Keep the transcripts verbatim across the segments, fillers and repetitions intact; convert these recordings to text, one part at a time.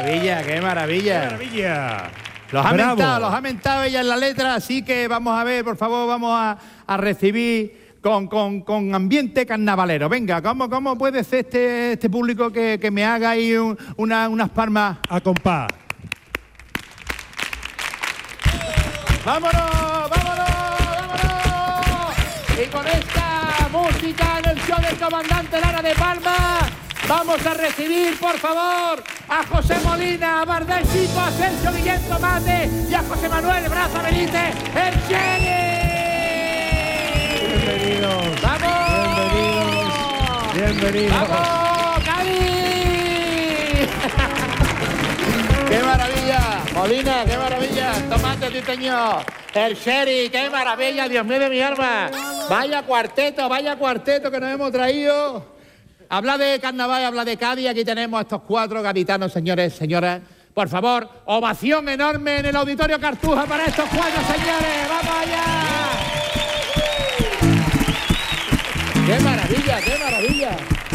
maravilla, qué maravilla. ¡Qué maravilla! Los ha Bravo. mentado, los ha mentado ella en la letra, así que vamos a ver, por favor, vamos a, a recibir con, con, con ambiente carnavalero. Venga, ¿cómo, cómo puede ser este, este público que, que me haga ahí un, una, unas palmas? A compás. ¡Vámonos, vámonos, vámonos! Y con esta música en el show del comandante Lara de Palma, vamos a recibir, por favor, a José Molina, a Bardel Chico, a Sergio Guillén Tomate y a José Manuel Braza Benítez, el Cheri. Bienvenidos. ¡Vamos! Bienvenidos. Bienvenidos. ¡Vamos, Cali! ¡Qué maravilla! Molina, qué maravilla. Tomate, Titeño. El Sherry, qué maravilla, Dios mío de mi alma. Vaya cuarteto, vaya cuarteto que nos hemos traído. Habla de carnaval, habla de Cádiz. Aquí tenemos a estos cuatro gaditanos, señores, señoras. Por favor, ovación enorme en el Auditorio Cartuja para estos cuatro señores. ¡Vamos allá! ¡Qué maravilla, qué maravilla!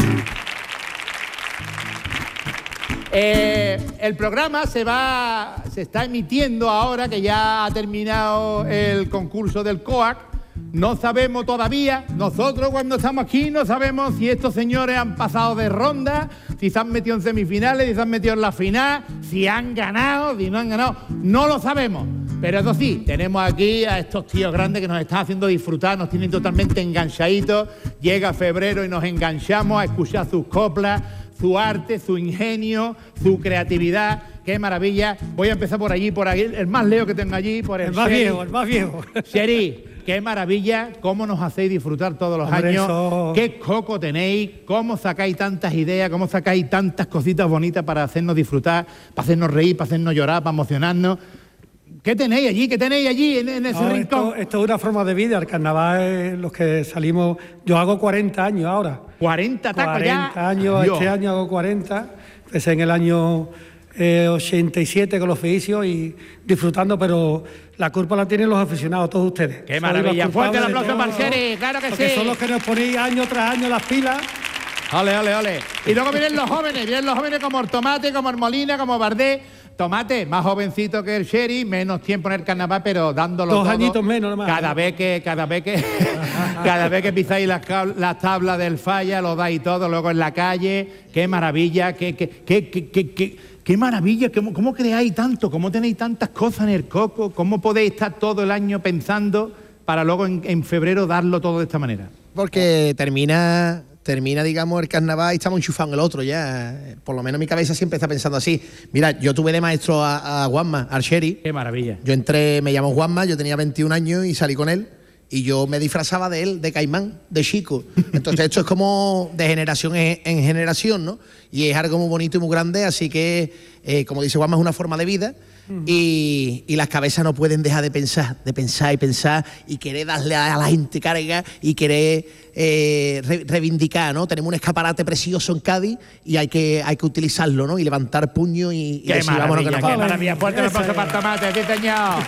Eh, el programa se va, se está emitiendo ahora que ya ha terminado el concurso del C O A C. No sabemos todavía, nosotros cuando estamos aquí no sabemos si estos señores han pasado de ronda, si se han metido en semifinales, si se han metido en la final, si han ganado, si no han ganado, no lo sabemos. Pero eso sí, tenemos aquí a estos tíos grandes que nos están haciendo disfrutar, nos tienen totalmente enganchaditos. Llega febrero y nos enganchamos a escuchar sus coplas, su arte, su ingenio, su creatividad. ¡Qué maravilla! Voy a empezar por allí, por ahí, el más leo que tengo allí, por el, El más Sherry. viejo, el más viejo. Sherry, qué maravilla, cómo nos hacéis disfrutar todos los Hombre, años, eso... qué coco tenéis, cómo sacáis tantas ideas, cómo sacáis tantas cositas bonitas para hacernos disfrutar, para hacernos reír, para hacernos llorar, para emocionarnos. ¿Qué tenéis allí? ¿Qué tenéis allí en, en ese No, rincón? esto, esto es una forma de vida. El carnaval es los que salimos. Yo hago cuarenta años ahora. cuarenta tacos ya. cuarenta años, Dios. este año hago cuarenta. Empecé en el año eh, ochenta y siete con los oficios y disfrutando, pero la culpa la tienen los aficionados, todos ustedes. ¡Qué Sois maravilla! los Fuerte el culpables de aplauso para todo, el Sherry, claro que porque sí. son los que nos ponéis año tras año las pilas. Ole, ole, ole. Y luego vienen los jóvenes, vienen los jóvenes como el Tomate, como el Molina, como Bardé. Tomate, más jovencito que el Sherry, menos tiempo en el carnaval, pero dándolo Dos todo. añitos menos, nomás. Cada vez que, cada vez que, cada vez que pisáis las, cab- las tablas del falla, lo dais todo, luego en la calle. Qué maravilla, qué, qué, qué, qué, qué, qué, qué maravilla, cómo, cómo creáis tanto, cómo tenéis tantas cosas en el coco, cómo podéis estar todo el año pensando para luego en, en febrero darlo todo de esta manera. Porque termina, termina, digamos, el carnaval y estamos enchufados en el otro ya. Por lo menos mi cabeza siempre está pensando así. Mira, yo tuve de maestro a, a Juanma, al Sherry. Qué maravilla. Yo entré, me llamo Juanma, yo tenía veintiún años y salí con él. Y yo me disfrazaba de él, de Caimán, de chico. Entonces esto es como de generación en, en generación, ¿no? Y es algo muy bonito y muy grande, así que, eh, como dice Juanma, es una forma de vida. Y, y las cabezas no pueden dejar de pensar, de pensar y pensar y querer darle a la gente carga y querer eh, re- reivindicar, ¿no? Tenemos un escaparate precioso en Cádiz y hay que, hay que utilizarlo, ¿no? Y levantar puño y, y Qué decir, vámonos, que maravilla, nos qué vamos. maravilla. Fuerte el aplauso para el Tomate, sí, señor.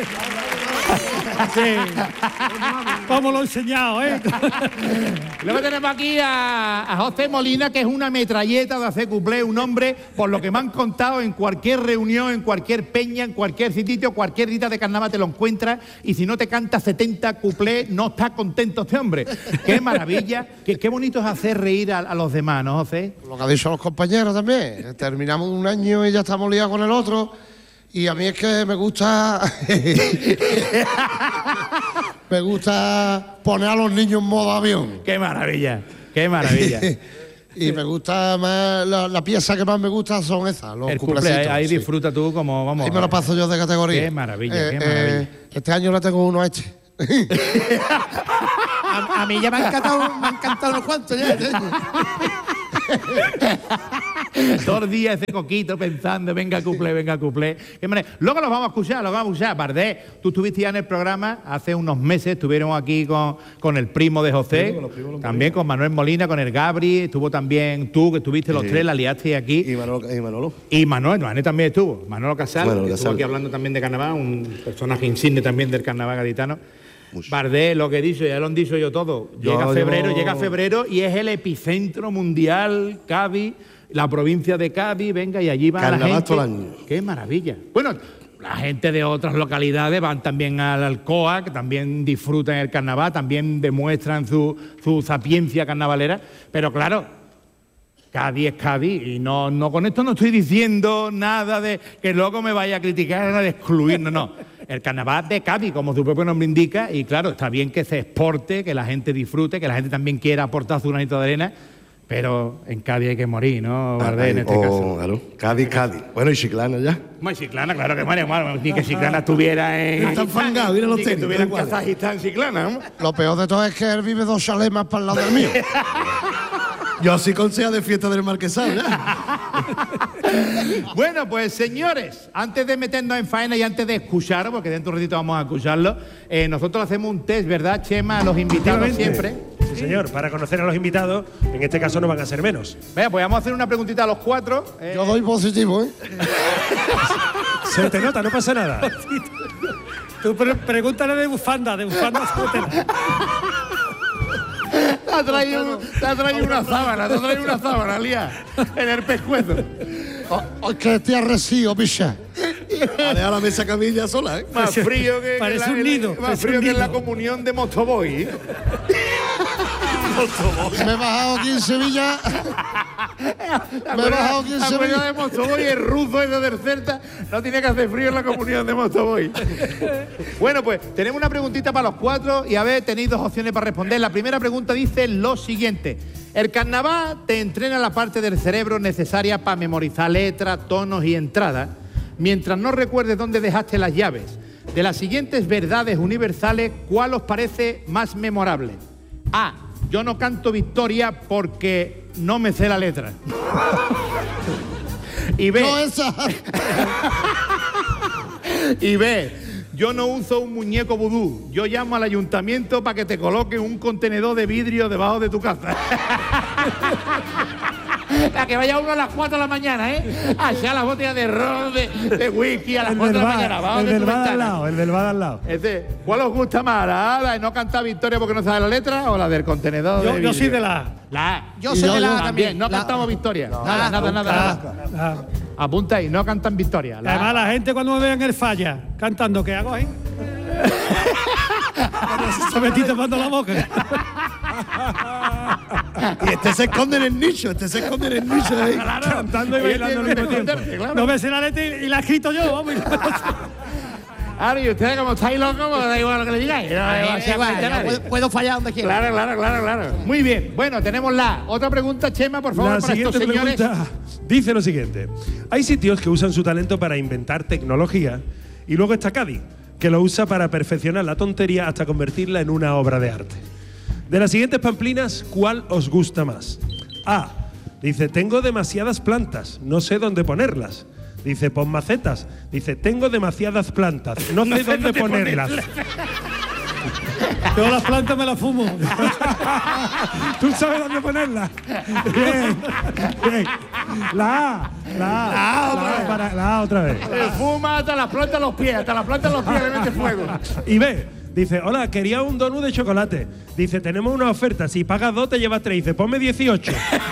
Sí. ¿Cómo lo he enseñado, eh? Luego tenemos aquí a, a José Molina, que es una metralleta de hacer cuplé, un hombre, por lo que me han contado, en cualquier reunión, en cualquier peña, en cualquier sitio, cualquier día de carnaval te lo encuentras, y si no te canta setenta cuplés, no está contento este hombre. Qué maravilla, qué, qué bonito es hacer reír a, a los demás, ¿no, José? Lo que han dicho los compañeros también. Terminamos un año y ya estamos liados con el otro. Y a mí es que me gusta. me gusta poner a los niños en modo avión. Qué maravilla, qué maravilla. Y me gusta más. La, la pieza que más me gusta son esas, los El cuplé, cuplecitos. ahí, ahí sí. disfruta tú como, vamos. Ahí me lo paso yo de categoría. Qué maravilla, qué maravilla. este año le tengo uno a este. A, a mí ya me han encantado, me han encantado los cuantos ya. Todos los días ese coquito pensando, venga cuplé, venga cuplé. Qué manera. Luego los vamos a escuchar, los vamos a escuchar. Bardé, tú estuviste ya en el programa hace unos meses, estuvieron aquí con, con el primo de José, primo, primo, también con Manuel Molina, con el Gabri, estuvo también tú, que estuviste los sí. tres, la liaste aquí. Y Manolo. Y Manolo, y Manuel, Manuel también estuvo, Manolo Casal, Manolo que Casal. estuvo aquí hablando también de carnaval, un personaje insigne también del carnaval gaditano. Mucho. Bardé, lo que he dicho, ya lo han dicho yo todo. Llega Yo- febrero, yo- llega febrero y es el epicentro mundial, Cádiz, la provincia de Cádiz, venga, y allí va la Carnaval gente. todo el año. ¡Qué maravilla! Bueno, la gente de otras localidades van también al Alcoa, que también disfrutan el carnaval, también demuestran su, su sapiencia carnavalera, pero claro, Cádiz es Cádiz y no, no, con esto no estoy diciendo nada de que luego me vaya a criticar, nada de excluir, no, no. El carnaval de Cádiz, como su propio nombre indica, y claro, está bien que se exporte, que la gente disfrute, que la gente también quiera aportar su granito de arena, pero en Cádiz hay que morir, ¿no, Bardé, en este Oh, caso? Claro, Cádiz, Cádiz. Bueno, y Chiclana ya. Bueno, Chiclana, claro que muere, bueno, ni que Chiclana estuviera en... Está enfangado, mira los ni que tenis, estuviera en igual. Kazajistán, Chiclana, ¿no? Lo peor de todo es que él vive dos chalés más para el lado del mío. Yo sí consejo de fiesta del Marquesado, ya. Bueno, pues señores, antes de meternos en faena y antes de escuchar, porque dentro de un ratito vamos a escucharlo, eh, nosotros hacemos un test, ¿verdad, Chema? A los invitados siempre. Sí, señor, para conocer a los invitados, en este caso no van a ser menos. Venga, pues vamos a hacer una preguntita a los cuatro. eh, Yo doy positivo, ¿eh? Se te nota, no pasa nada. Tú pre- pregúntale de bufanda, de bufanda. se te- Te ha traído, un- te ha traído una sábana, te ha traído una sábana, Lía, en el pescuezo. Oh, oh, que te arrecio, picha. Ha dejado la mesa camilla sola, ¿eh? Más frío que, Parece que la, un nido, Más parece frío un que en la nido. comunión de Mostoboy. ¿eh? Me he bajado aquí en Sevilla. Me he bajado aquí en La comunión Sevilla. de Mostoboy, el ruso ese del Celta, no tiene que hacer frío en la comunión de Mostoboy. Bueno, pues tenemos una preguntita para los cuatro y a ver, tenéis dos opciones para responder. La primera pregunta dice lo siguiente. El carnaval te entrena la parte del cerebro necesaria para memorizar letras, tonos y entradas, mientras no recuerdes dónde dejaste las llaves. De las siguientes verdades universales, ¿cuál os parece más memorable? A. Yo no canto victoria porque no me sé la letra. Y B. No, esa. Y B. Yo no uso un muñeco vudú. Yo llamo al ayuntamiento para que te coloque un contenedor de vidrio debajo de tu casa. La que vaya uno a las cuatro de la mañana, ¿eh? Allá las botellas de ron, de, de whisky a las El cuatro de del la bar, mañana. Abajo el de tu del bar al ventana. lado, el del bar al lado. Ese, ¿cuál os gusta más? ¿La A, la de no cantar victoria porque no sabe la letra o la del contenedor Yo, de yo vidrio? soy de la A. La A. Yo soy yo- de la yo A también. No La- cantamos victoria. nada, nada, nada, nada. Ah, Apunta ahí, no cantan victoria. La A. Además, la gente cuando me vean el falla cantando, ¿qué hago ahí? Se me estoy tapando la boca. Y este se esconde en el nicho, este se esconde en el nicho ahí. Cantando y Ella bailando al tiene mismo que tiempo. esconderse, claro. No me sé la letra y, y la he escrito yo, vamos. Ahora, y ustedes como estáis locos, pues da igual lo que le digáis. No, Eh, no se igual, afecta a yo nadie. puedo, puedo fallar donde quiera. Claro, claro, claro, claro. Muy bien. Bueno, tenemos la otra pregunta, Chema, por favor, La para estos siguiente señores. pregunta dice lo siguiente. Hay sitios que usan su talento para inventar tecnología y luego está Cádiz, que lo usa para perfeccionar la tontería hasta convertirla en una obra de arte. De las siguientes pamplinas, ¿cuál os gusta más? A. Dice, tengo demasiadas plantas, no sé dónde ponerlas. Dice, pon macetas. Dice, tengo demasiadas plantas, no sé dónde ponerlas. Yo las plantas me las fumo. ¿Tú sabes dónde ponerlas? Bien, bien. La A, la A, la A, para- la A otra vez. Eh, fuma hasta las plantas los pies, hasta las plantas los pies le mete fuego. Y B, dice, hola, quería un donut de chocolate. Dice, tenemos una oferta, si pagas dos te llevas tres. Dice, ponme dieciocho.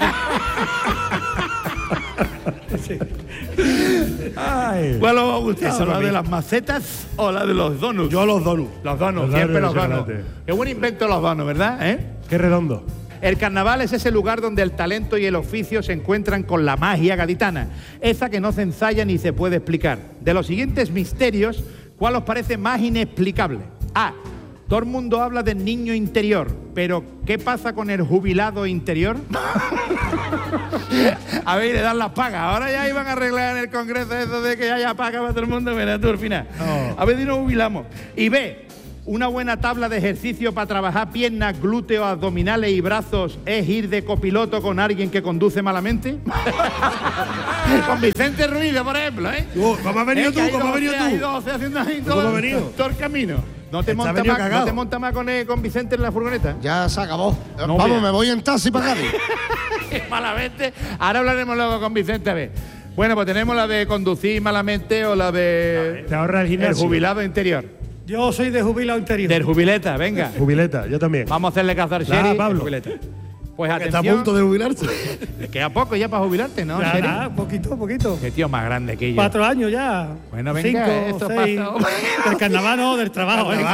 Ay. ¿Cuál os gusta? Eso ¿La lo de vi. las macetas o la de los donuts? Yo los donuts. Los donuts, Los siempre donuts los de donuts. chocolate. Qué buen invento los donuts, ¿verdad? ¿Eh? Qué redondo. El carnaval es ese lugar donde el talento y el oficio se encuentran con la magia gaditana, esa que no se ensaya ni se puede explicar. De los siguientes misterios, ¿cuál os parece más inexplicable? A. Todo el mundo habla del niño interior, pero ¿qué pasa con el jubilado interior? A ver, le dan las pagas. Ahora ya iban a arreglar en el Congreso eso de que haya paga para todo el mundo, mira tú al final. A ver si nos jubilamos. Y B. Una buena tabla de ejercicio para trabajar piernas, glúteos, abdominales y brazos es ir de copiloto con alguien que conduce malamente. Con Vicente Ruiz, por ejemplo, ¿eh? Tú, ¿cómo has venido Es que tú? hay ¿Cómo has doce, venido hay tú? doce haciendo ahí ¿Cómo todo, has venido? todo el camino. ¿No te Está monta venido más, ¿no cagado. te monta más con, eh, con Vicente en la furgoneta? Ya se acabó. No, Vamos, mira. me voy en taxi para Cádiz. Malamente. Ahora hablaremos luego con Vicente, a ver. Bueno, pues tenemos la de conducir malamente o la de Te ahorra el el gimnasio. jubilado interior. Yo soy de jubilado interior. Del jubileta, venga. Jubileta, yo también. Vamos a hacerle caso al Nada, sheriff. Pablo. Jubileta. Pues Que está a atención. punto de jubilarse. Queda poco ya para jubilarte, ¿no? Ya, sheriff? nada, poquito, poquito. Qué tío más grande que yo. Cuatro años ya. Bueno, venga, Cinco, esto seis. pasa. Del carnaval no, del trabajo. ¿eh?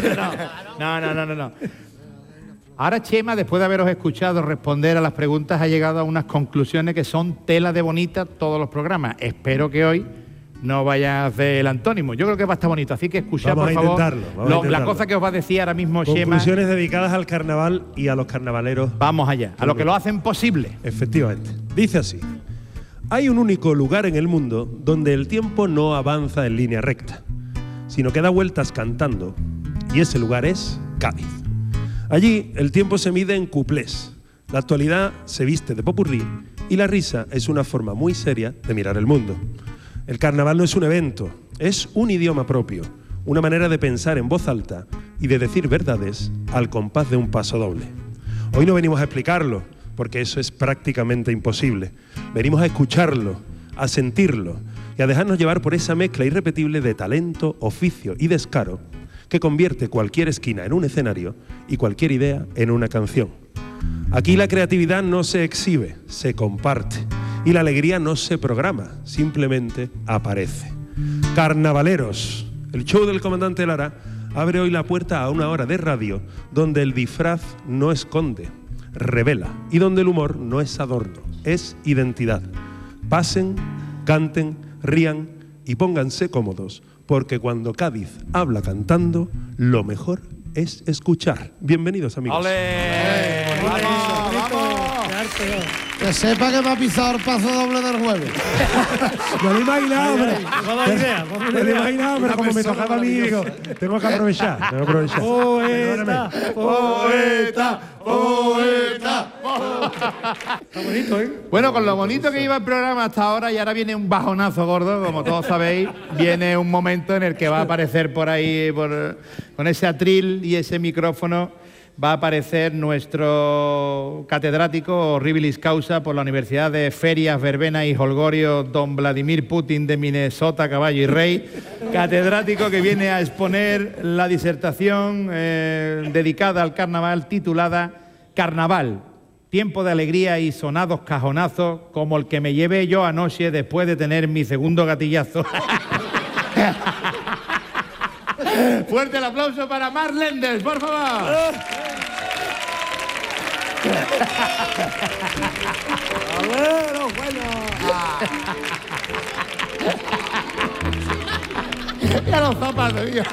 No, no, no, no, no. Ahora Chema, después de haberos escuchado responder a las preguntas, ha llegado a unas conclusiones que son tela de bonita todos los programas. Espero que hoy no vaya a hacer el antónimo. Yo creo que va a estar bonito, así que escuchad, Vamos por a favor, intentarlo, vamos a lo- la intentarlo. cosa que os va a decir ahora mismo Chema. Conclusiones dedicadas al carnaval y a los carnavaleros. Vamos allá, a lo que lo hacen posible. Efectivamente. Dice así. Hay un único lugar en el mundo donde el tiempo no avanza en línea recta, sino que da vueltas cantando. Y ese lugar es Cádiz. Allí el tiempo se mide en cuplés. La actualidad se viste de popurrí y la risa es una forma muy seria de mirar el mundo. El carnaval no es un evento, es un idioma propio, una manera de pensar en voz alta y de decir verdades al compás de un paso doble. Hoy no venimos a explicarlo, porque eso es prácticamente imposible. Venimos a escucharlo, a sentirlo y a dejarnos llevar por esa mezcla irrepetible de talento, oficio y descaro que convierte cualquier esquina en un escenario y cualquier idea en una canción. Aquí la creatividad no se exhibe, se comparte. Y la alegría no se programa, simplemente aparece. Carnavaleros, el show del comandante Lara abre hoy la puerta a una hora de radio donde el disfraz no esconde, revela, y donde el humor no es adorno, es identidad. Pasen, canten, rían y pónganse cómodos, porque cuando Cádiz habla cantando, lo mejor es escuchar. Bienvenidos, amigos. ¡Ole! ¡Vamos, vamos! Que sepa que me ha pisado el paso doble del jueves. Me lo he imaginado, Ay, pero- ay, no da idea, no da me lo he idea. imaginado, pero Una como me persona tocaba a mí, digo, tengo que aprovechar, tengo que aprovechar. Poeta, ¡Poeta! ¡Poeta! Está bonito, ¿eh? Bueno, con lo bonito que iba el programa hasta ahora y ahora viene un bajonazo gordo, como todos sabéis, viene un momento en el que va a aparecer por ahí, por, con ese atril y ese micrófono, va a aparecer nuestro catedrático Horribilis Causa por la Universidad de Ferias, Verbena y Holgorio, don Vladimir Putin de Minnesota, Caballo y Rey, catedrático que viene a exponer la disertación eh, dedicada al carnaval titulada Carnaval, tiempo de alegría y sonados cajonazos como el que me llevé yo anoche después de tener mi segundo gatillazo. Fuerte el aplauso para Mark Lenders, por favor. Ya los zapatos, tío.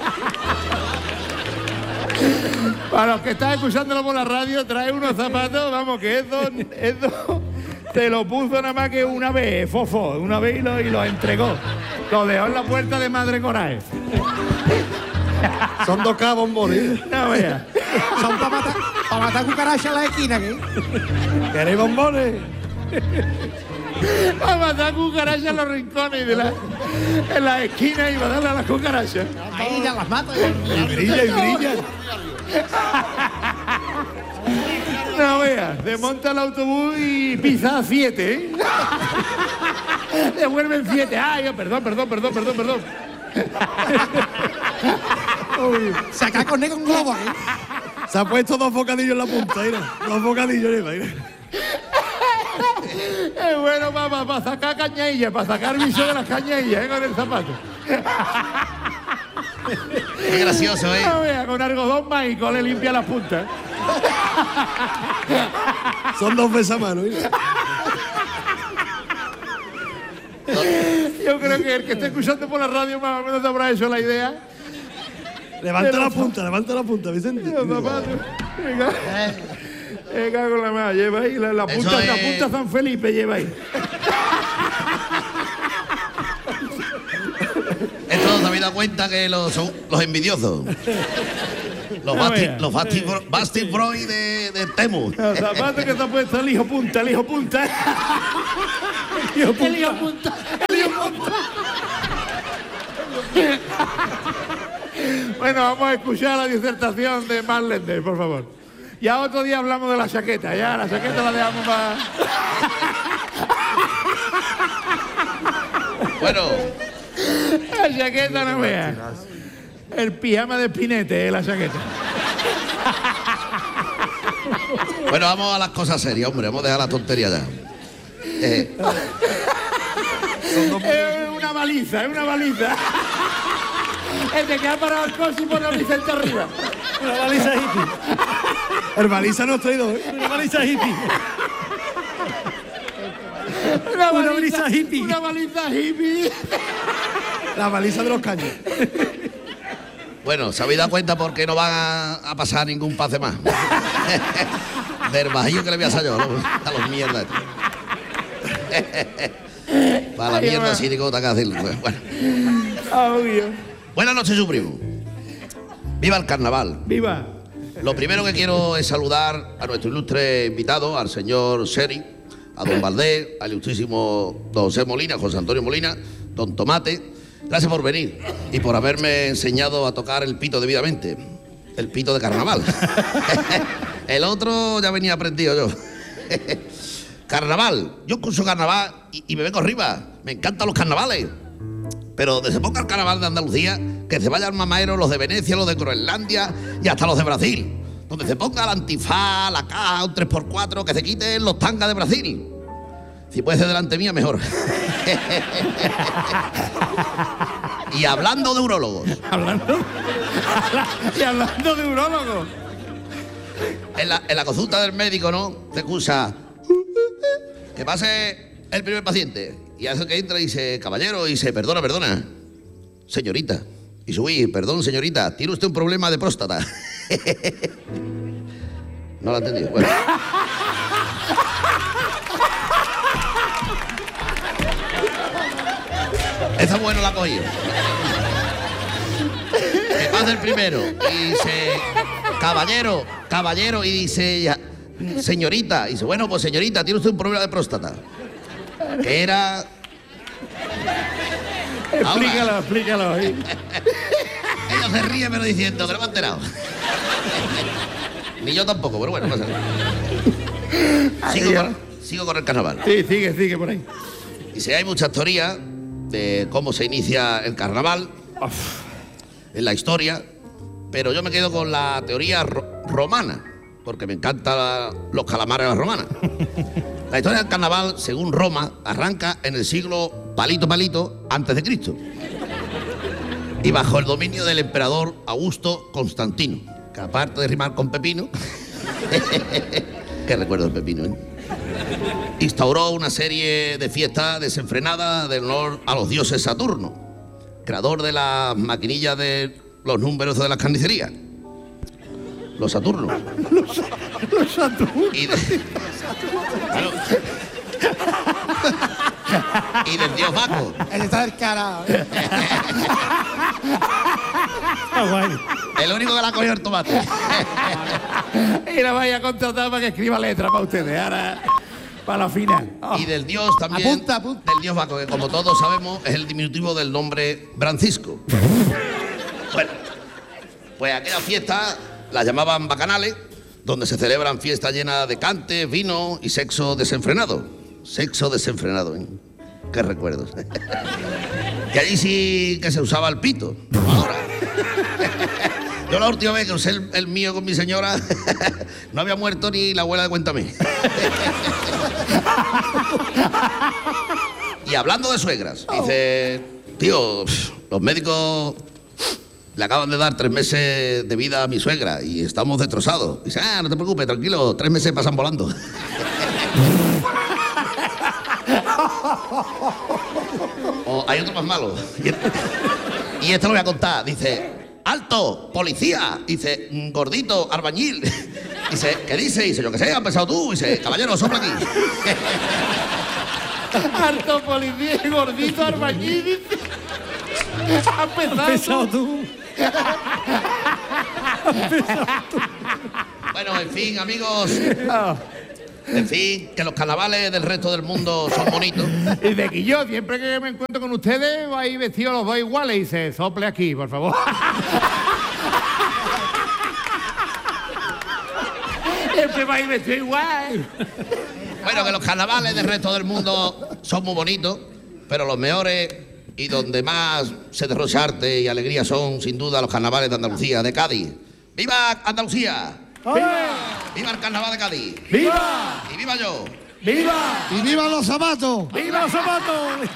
Para los que están escuchándolo por la radio, trae unos zapatos, vamos, que eso, eso te lo puso nada más que una vez, Fofo, una vez y lo, y lo entregó. Lo dejó en la puerta de Madre Coraje. Son dos K bombones. No veas. Son para matar, para matar cucarachas en la esquina aquí. ¿Queréis bombones? Va a matar cucarachas en los rincones de la, en la esquina y va a darle a las cucarachas. Ahí ya las mata. Y brilla y brilla. No veas, desmonta el autobús y pisa a siete, ¿eh? Devuelven siete. Ay, yo, perdón, perdón, perdón, perdón, perdón. Saca con negro un globo aquí. Se ha puesto dos bocadillos en la punta, mira. Dos bocadillos, mira, mira. Es bueno para pa, pa sacar cañilla, para sacar bicho de las cañillas, ¿eh? Con el zapato. Qué gracioso, ¿eh? No veas, con algodón mágico le limpia las puntas. Son dos besamanos, mira. Yo creo que el que esté escuchando por la radio más o menos te habrá hecho la idea. Levanta Pero- la punta, levanta la punta, Vicente. Los zapatos. Venga. Venga con la mano, lleva ahí la, la Eso punta, la es- punta San Felipe, lleva ahí. Esto se habéis dado cuenta que los, son los envidiosos. Los No Basti, veas. los Basti, Basti Broy de, de Temu. Los zapatos que se ha puesto el hijo punta, el hijo punta. El hijo punta. El hijo punta. El hijo punta. Bueno, vamos a escuchar la disertación de Marlender, por favor. Ya otro día hablamos de la chaqueta, ya la chaqueta la dejamos para... Bueno, La chaqueta no veas. El pijama de Spinete, la chaqueta. Bueno, vamos a las cosas serias, hombre. Vamos a dejar la tontería ya. Eh, Es una baliza, es una baliza. Es de que ha parado el coche y pone el Vicente arriba. Una baliza hippie. El baliza no estoy dos. Una baliza hippie. Una Una baliza hippie. Una baliza hippie. La baliza de los caños. bueno, ¿se habéis dado cuenta por qué no van a, a pasar ningún pase más? Del bajillo que le voy a hacer yo, ¿no? A los mierdas. Para la mierda así digo, te acabas de decirlo. Bueno. Buenas noches, su primo. Viva el carnaval. ¡Viva! Lo primero que quiero es saludar a nuestro ilustre invitado, al señor Seri, a don Valdés, al ilustrísimo don José Molina, José Antonio Molina, don Tomate. Gracias por venir y por haberme enseñado a tocar el pito debidamente. El pito de carnaval. El otro ya venía aprendido yo. Carnaval. Yo curso carnaval y, y me vengo arriba. Me encantan los carnavales. Pero donde se ponga el carnaval de Andalucía, que se vayan mamaeros los de Venecia, los de Groenlandia y hasta los de Brasil. Donde se ponga la antifaz, la caja, un tres por cuatro, que se quiten los tangas de Brasil. Si puede ser delante mía, mejor. Y hablando de urólogos. Hablando. Y hablando de urólogos. En la, en la consulta del médico, ¿no? Te escucha. Que pase el primer paciente. Y hace que entra y dice, caballero, y dice, perdona, perdona. Señorita. Y dice, uy, perdón, señorita, tiene usted un problema de próstata. No lo ha entendido. Bueno. Esa bueno la ha cogido. Que pasa el primero. Y dice, caballero, caballero, y dice ella, señorita. Y dice, bueno, pues señorita, tiene usted un problema de próstata. Que era. Explícalo, Ahora. explícalo. Ahí. Ella se ríe, pero diciendo que no me ha enterado. Ni yo tampoco, pero bueno, pasa nada. Sigo, con, sigo con el carnaval. Sí, sigue, sigue por ahí. Y si hay muchas teorías de cómo se inicia el carnaval en la historia, pero yo me quedo con la teoría ro romana, porque me encantan los calamares a la romana. La historia del carnaval, según Roma, arranca en el siglo palito palito antes de Cristo y bajo el dominio del emperador Augusto Constantino, que aparte de rimar con pepino, que recuerdo el pepino, ¿eh? Instauró una serie de fiestas desenfrenadas de honor a los dioses Saturno, creador de las maquinillas de los números de las carnicerías. Los Saturnos. Los, los Saturnos. Y, de, claro, y del dios Baco. Él está descarado. Ah, guay. El único que la ha cogido el tomate. Y la vaya a contratar para que escriba letras para ustedes. Ahora, para la final. Oh. Y del dios también. Apunta, apunta. Del dios Baco, que como todos sabemos es el diminutivo del nombre Francisco. Bueno, pues aquella fiesta la llamaban bacanales, donde se celebran fiestas llenas de cantes, vino y sexo desenfrenado. Sexo desenfrenado, ¿eh? Qué recuerdos. Que allí sí que se usaba el pito. Ahora. Yo la última vez que usé el, el mío con mi señora, no había muerto ni la abuela de Cuéntame. Y hablando de suegras, dice, tío, los médicos le acaban de dar tres meses de vida a mi suegra y estamos destrozados. Dice, ah, no te preocupes, tranquilo, tres meses pasan volando. O hay otro más malo. Y esto lo voy a contar. Dice, alto, policía. Dice, gordito, albañil. Dice, ¿qué dice? Dice, yo qué sé, has pensado tú. Dice, caballero, sopla aquí. Alto, policía y gordito, albañil. Has pensado, ¿Has pensado tú? Bueno, en fin, amigos. En fin, que los carnavales del resto del mundo son bonitos. Y de que yo, siempre que me encuentro con ustedes, vais vestidos los dos iguales y se sople aquí, por favor. Siempre vais vestidos igual. Bueno, que los carnavales del resto del mundo son muy bonitos, pero los mejores y donde más se derrocha arte y alegría son, sin duda, los carnavales de Andalucía, de Cádiz. ¡Viva Andalucía! ¡Viva! ¡Viva el carnaval de Cádiz! ¡Viva! ¡Y viva yo! ¡Viva! ¡Y viva los zapatos! ¡Viva los zapatos!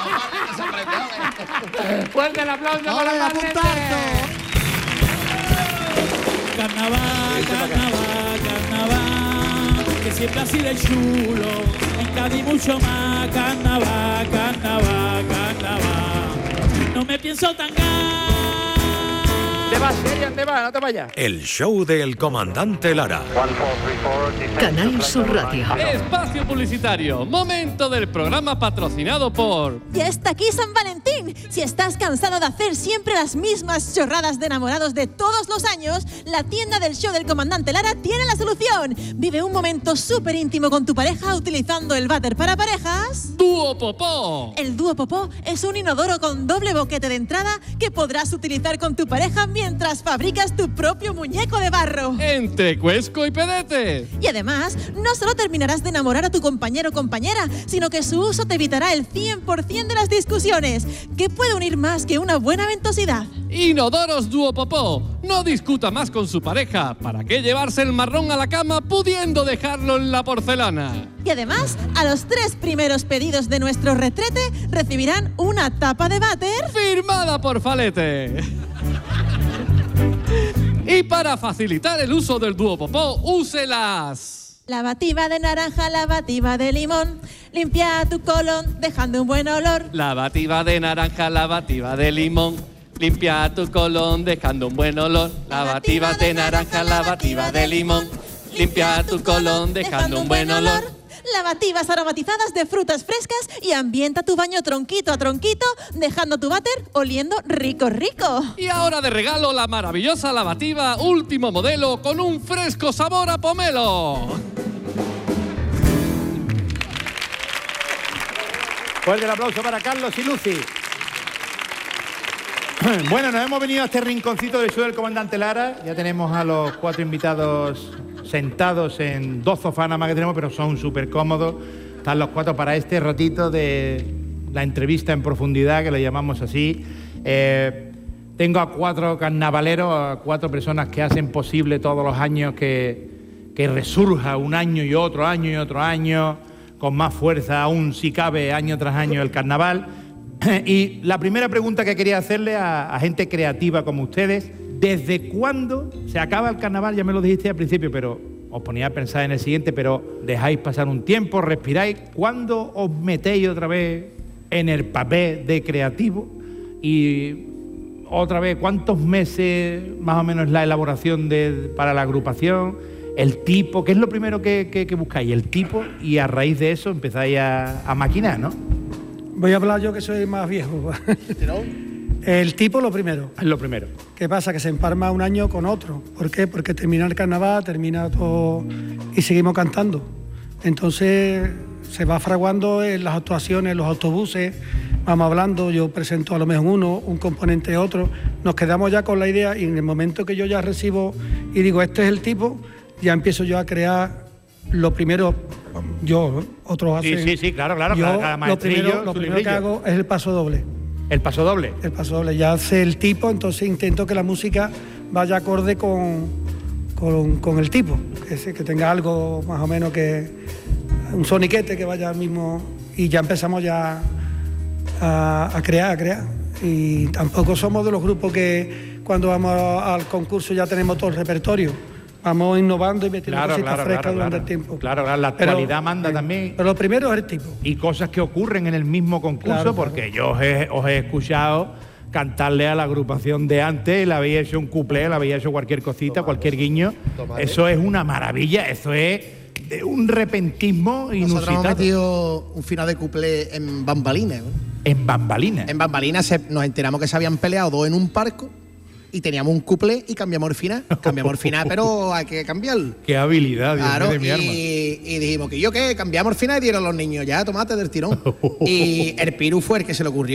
Fuerte el aplauso para ¡Ole, la apuntarte! Carnaval, carnaval, carnaval, que siempre ha sido el chulo, en Cádiz mucho más. Carnaval, carnaval, carnaval, no me pienso tangar. Te vas, Serian, te vas, no te vayas. El show del comandante Lara. Canal Sur Radio. Espacio publicitario, momento del programa patrocinado por... Ya está aquí San Valentín. Si estás cansado de hacer siempre las mismas chorradas de enamorados de todos los años, la tienda del show del comandante Lara tiene la solución. Vive un momento súper íntimo con tu pareja utilizando el váter para parejas Dúo Popó. El Dúo Popó es un inodoro con doble boquete de entrada que podrás utilizar con tu pareja mientras fabricas tu propio muñeco de barro. Entre Cuesco y Pedete. Y además, no solo terminarás de enamorar a tu compañero o compañera, sino que su uso te evitará el cien por ciento de las discusiones. ¿Qué puede unir más que una buena ventosidad? Inodoros Dúo Popó. No discuta más con su pareja. ¿Para qué llevarse el marrón a la cama pudiendo dejarlo en la porcelana? Y además, a los tres primeros pedidos de nuestro retrete recibirán una tapa de váter firmada por Falete. Y para facilitar el uso del Dúo Popó, úselas. Lavativa de naranja, lavativa de limón. Limpia tu colon dejando un buen olor. Lavativa de naranja, lavativa de limón. Limpia tu colon dejando un buen olor. Lavativa de naranja, lavativa de limón. Limpia tu colon dejando un buen olor. Lavativas aromatizadas de frutas frescas y ambienta tu baño tronquito a tronquito, dejando tu váter oliendo rico, rico. Y ahora de regalo la maravillosa lavativa último modelo con un fresco sabor a pomelo. Fuerte el aplauso para Carlos y Lucy. Bueno, nos hemos venido a este rinconcito del show del comandante Lara. Ya tenemos a los cuatro invitados sentados en dos sofás nada más que tenemos, pero son súper cómodos. Están los cuatro para este ratito de la entrevista en profundidad, que le llamamos así. Eh, tengo a cuatro carnavaleros, a cuatro personas que hacen posible todos los años que, que resurja un año y otro año y otro año, con más fuerza aún si cabe año tras año el carnaval. Y la primera pregunta que quería hacerle a, a gente creativa como ustedes: ¿desde cuándo se acaba el carnaval? Ya me lo dijiste al principio, pero os ponía a pensar en el siguiente, pero dejáis pasar un tiempo, respiráis. ¿Cuándo os metéis otra vez en el papel de creativo? Y otra vez, ¿cuántos meses más o menos la elaboración de, para la agrupación? El tipo, ¿qué es lo primero que, que, que buscáis? El tipo, y a raíz de eso empezáis a, a maquinar, ¿no? Voy a hablar yo que soy más viejo. El tipo lo primero. Es lo primero. ¿Qué pasa? Que se emparma un año con otro. ¿Por qué? Porque termina el carnaval, termina todo y seguimos cantando. Entonces se va fraguando en las actuaciones, los autobuses, vamos hablando, yo presento a lo mejor uno, un componente otro, nos quedamos ya con la idea y en el momento que yo ya recibo y digo, este es el tipo, ya empiezo yo a crear lo primero, yo, otros hacen... Sí, sí, sí, claro, claro. Yo, cada lo primero, lo primero que hago es el paso doble. ¿El paso doble? El paso doble, ya hace el tipo, entonces intento que la música vaya acorde con, con, con el tipo, que, que tenga algo más o menos que... un soniquete que vaya al mismo... y ya empezamos ya a, a crear, a crear. Y tampoco somos de los grupos que cuando vamos al concurso ya tenemos todo el repertorio. Vamos innovando y metiendo claro, cositas claro, frescas claro, durante claro. el tiempo. Claro, claro, la actualidad pero, manda también. Pero lo primero es el tipo. Y cosas que ocurren en el mismo concurso, claro, porque claro. yo os he, os he escuchado cantarle a la agrupación de antes, le habéis hecho un cuplé, le habéis hecho cualquier cosita, Tomás, cualquier guiño. Tomás, eso es una maravilla, eso es de un repentismo inusitado. Nosotros hemos metido un final de cuplé en bambalinas. ¿no? ¿En bambalinas? En bambalinas se, nos enteramos que se habían peleado dos en un parco y teníamos un cuplé y cambiamos el final. Cambiamos el final, pero hay que cambiarlo. Qué habilidad, Dios claro, mío de mi y, arma. Y dijimos que yo qué, cambiamos el final y dieron los niños, ya tomate del tirón. Y el Piru fue el que se le ocurrió